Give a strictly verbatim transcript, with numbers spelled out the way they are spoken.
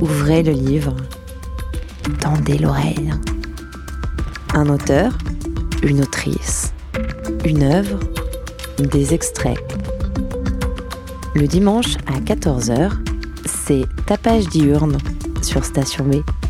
ouvrez le livre, tendez l'oreille. Un auteur, une autrice, une œuvre, des extraits. Le dimanche à quatorze heures, c'est Tapage diurne sur Station B.